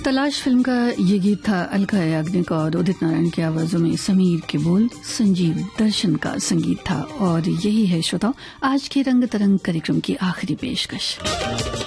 तलाश फिल्म का ये गीत था अलका याग्निक और उदित नारायण की आवाजों में समीर के बोल, संजीव दर्शन का संगीत था। और यही है श्रोताओं आज के रंग तरंग कार्यक्रम की आखिरी पेशकश।